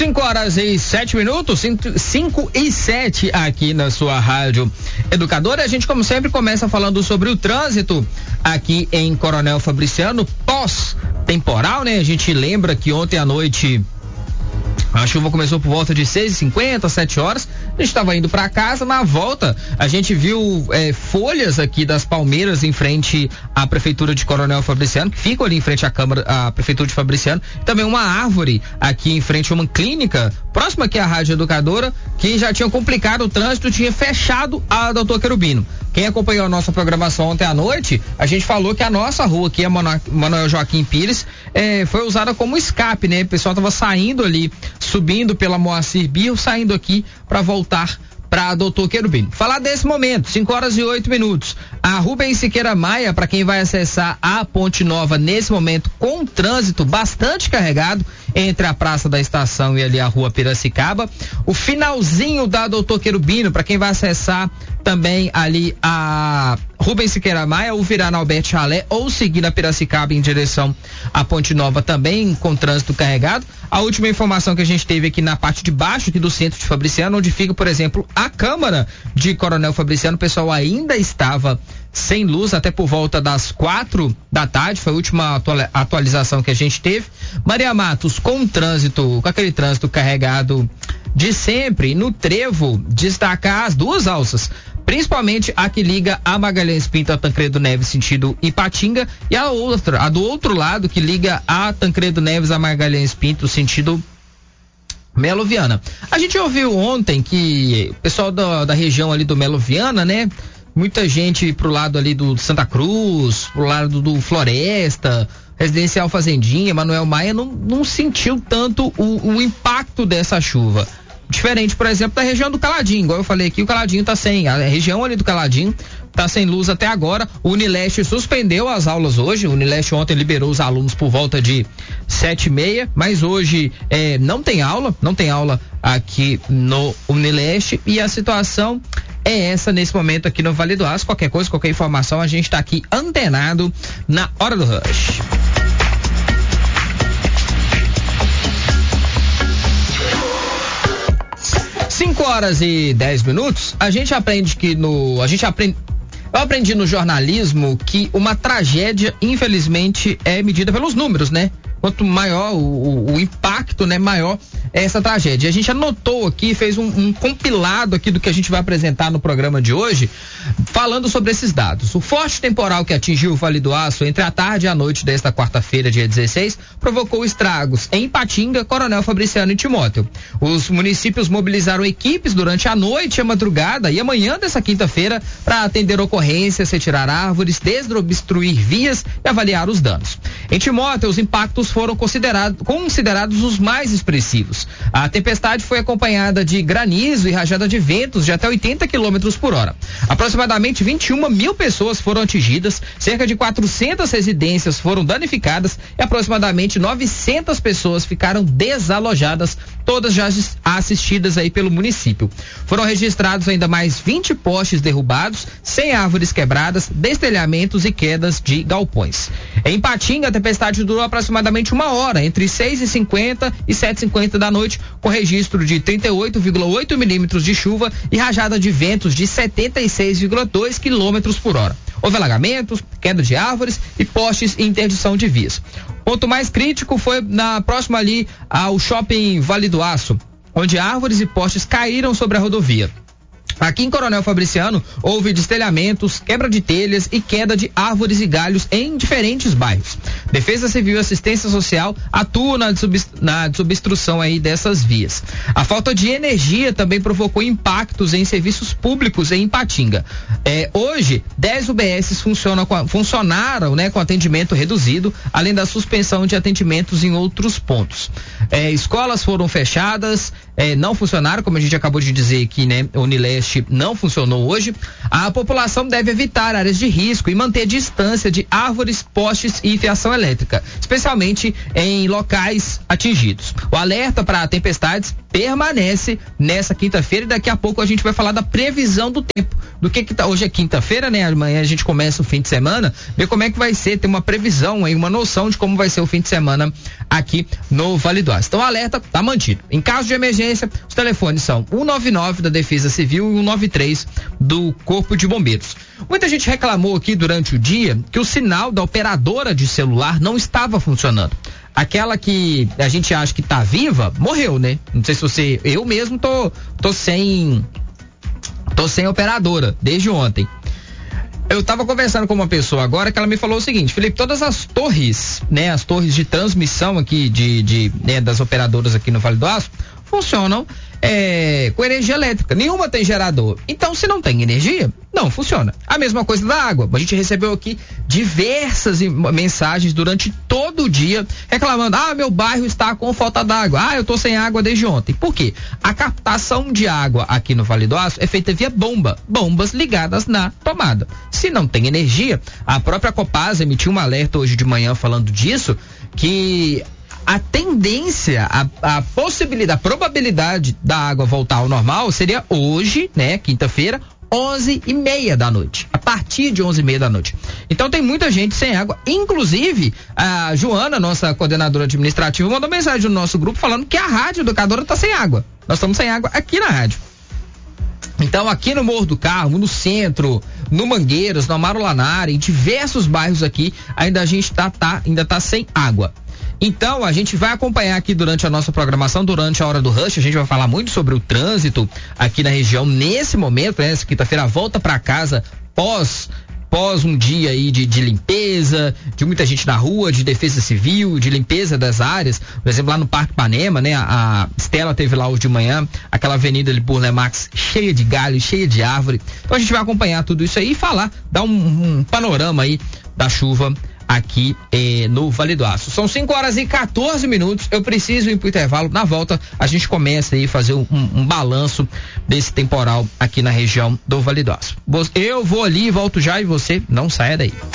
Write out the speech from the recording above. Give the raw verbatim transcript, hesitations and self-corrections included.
cinco horas e sete minutos, cinco e sete aqui na sua rádio educadora. A gente, como sempre, começa falando sobre o trânsito aqui em Coronel Fabriciano, pós-temporal, né? A gente lembra que ontem à noite a chuva começou por volta de seis e cinquenta, sete horas. A gente estava indo para casa. Na volta, a gente viu é, folhas aqui das palmeiras em frente à prefeitura de Coronel Fabriciano, que ficam ali em frente à Câmara, à prefeitura de Fabriciano. Também uma árvore aqui em frente a uma clínica, próxima aqui à Rádio Educadora, que já tinha complicado o trânsito, tinha fechado a doutor Querubino. Quem acompanhou a nossa programação ontem à noite, a gente falou que a nossa rua aqui, a Manuel Joaquim Pires, é, foi usada como escape, né? O pessoal tava saindo ali, subindo pela Moacir Birro, saindo aqui para voltar para doutor Querubino. Falar desse momento, cinco horas e oito minutos. A Rubens Siqueira Maia, para quem vai acessar a Ponte Nova nesse momento, com trânsito bastante carregado entre a Praça da Estação e ali a Rua Piracicaba. O finalzinho da doutor Querubino, para quem vai acessar também ali a Rubens Siqueira Maia, ou virar na Alberto Chalé, ou seguir na Piracicaba em direção à Ponte Nova, também com trânsito carregado. A última informação que a gente teve aqui na parte de baixo aqui do centro de Fabriciano, onde fica, por exemplo, a Câmara de Coronel Fabriciano, o pessoal ainda estava sem luz até por volta das quatro da tarde, foi a última atualização que a gente teve. Maria Matos, com trânsito, com aquele trânsito carregado de sempre, no trevo, destacar as duas alças, principalmente a que liga a Magalhães Pinto a Tancredo Neves sentido Ipatinga, e a outra, a do outro lado, que liga a Tancredo Neves a Magalhães Pinto sentido Melo Viana. A gente ouviu ontem que o pessoal da, da região ali do Melo Viana, né? Muita gente pro lado ali do Santa Cruz, pro lado do Floresta, Residencial Fazendinha, Manuel Maia, não, não sentiu tanto o, o impacto dessa chuva. Diferente, por exemplo, da região do Caladinho. Igual eu falei aqui, o Caladinho tá sem, a região ali do Caladinho tá sem luz até agora. O Unileste suspendeu as aulas hoje. O Unileste ontem liberou os alunos por volta de sete e meia, mas hoje é, não tem aula, não tem aula aqui no Unileste, e a situação é essa nesse momento aqui no Vale do Aço. Qualquer coisa, qualquer informação, a gente tá aqui antenado na hora do rush. cinco horas e dez minutos. A gente aprende que no. A gente aprende. Eu aprendi no jornalismo que uma tragédia, infelizmente, é medida pelos números, né? Quanto maior o, o, o impacto, né, maior é essa tragédia. A gente anotou aqui, fez um, um compilado aqui do que a gente vai apresentar no programa de hoje, falando sobre esses dados. O forte temporal que atingiu o Vale do Aço entre a tarde e a noite desta quarta-feira, dia dezesseis, provocou estragos em Ipatinga, Coronel Fabriciano e Timóteo. Os municípios mobilizaram equipes durante a noite, a madrugada e a manhã dessa quinta-feira para atender ocorrências, retirar árvores, desobstruir vias e avaliar os danos. Em Timóteo, os impactos foram considerado, considerados os mais expressivos. A tempestade foi acompanhada de granizo e rajada de ventos de até oitenta quilômetros por hora. Aproximadamente vinte e uma mil pessoas foram atingidas, cerca de quatrocentas residências foram danificadas e aproximadamente novecentas pessoas ficaram desalojadas, todas já assistidas aí pelo município. Foram registrados ainda mais vinte postes derrubados, cem árvores quebradas, destelhamentos e quedas de galpões. Em Ipatinga, a tempestade durou aproximadamente uma hora, entre seis e cinquenta e sete e cinquenta da noite, com registro de trinta e oito vírgula oito milímetros de chuva e rajada de ventos de setenta e seis vírgula dois quilômetros por hora. Houve alagamentos, queda de árvores e postes e interdição de vias. O ponto mais crítico foi na próxima ali ao shopping Vale do Aço, onde árvores e postes caíram sobre a rodovia. Aqui em Coronel Fabriciano, houve destelhamentos, quebra de telhas e queda de árvores e galhos em diferentes bairros. Defesa Civil e Assistência Social atuam na, na desobstrução aí dessas vias. A falta de energia também provocou impactos em serviços públicos em Ipatinga. É, hoje, dez U B S funcionam com, funcionaram né, com atendimento reduzido, além da suspensão de atendimentos em outros pontos. É, escolas foram fechadas, é, não funcionaram, como a gente acabou de dizer aqui, né? O Unileste não funcionou hoje. A população deve evitar áreas de risco e manter distância de árvores, postes e fiação elétrica, especialmente em locais atingidos. O alerta para tempestades permanece nessa quinta-feira e daqui a pouco a gente vai falar da previsão do tempo. Do que que tá, hoje é quinta-feira, né? Amanhã a gente começa o fim de semana, ver como é que vai ser, ter uma previsão aí, uma noção de como vai ser o fim de semana aqui no Vale do Aço. Então o alerta tá mantido. Em caso de emergência, os telefones são um nove nove da Defesa Civil e um nove três do Corpo de Bombeiros. Muita gente reclamou aqui durante o dia que o sinal da operadora de celular não estava funcionando. Aquela que a gente acha que tá viva, morreu, né? Não sei se você, eu mesmo tô, tô sem, tô sem operadora desde ontem. Eu tava conversando com uma pessoa agora que ela me falou o seguinte: Felipe, todas as torres, né, as torres de transmissão aqui de, de né, das operadoras aqui no Vale do Aço funcionam é, com energia elétrica. Nenhuma tem gerador. Então, se não tem energia, não funciona. A mesma coisa da água. A gente recebeu aqui diversas mensagens durante todo o dia reclamando: ah, meu bairro está com falta d'água. Ah, eu tô sem água desde ontem. Por quê? A captação de água aqui no Vale do Aço é feita via bomba. Bombas ligadas na tomada. Se não tem energia, a própria Copasa emitiu um alerta hoje de manhã falando disso, que a tendência, a, a possibilidade, a probabilidade da água voltar ao normal seria hoje, né, quinta-feira, onze e meia da noite, a partir de onze e meia da noite. Então tem muita gente sem água, inclusive a Joana, nossa coordenadora administrativa, mandou mensagem no nosso grupo falando que a Rádio Educadora tá sem água. Nós estamos sem água aqui na rádio. Então aqui no Morro do Carmo, no centro, no Mangueiras, no Amaro Lanari, em diversos bairros aqui, ainda a gente tá, tá, ainda tá sem água. Então, a gente vai acompanhar aqui durante a nossa programação, durante a hora do rush, a gente vai falar muito sobre o trânsito aqui na região nesse momento, né? Essa quinta-feira, volta para casa pós pós um dia aí de, de limpeza, de muita gente na rua, de defesa civil, de limpeza das áreas. Por exemplo, lá no Parque Ipanema, né? A, a Estela teve lá hoje de manhã, aquela avenida ali por Lemax cheia de galho, cheia de árvore. Então a gente vai acompanhar tudo isso aí e falar, dar um, um panorama aí da chuva aqui eh, no Vale do Aço. São cinco horas e quatorze minutos. Eu preciso ir pro intervalo. Na volta, a gente começa aí a fazer um, um, um balanço desse temporal aqui na região do Vale do Aço. Eu vou ali e volto já e você não saia daí.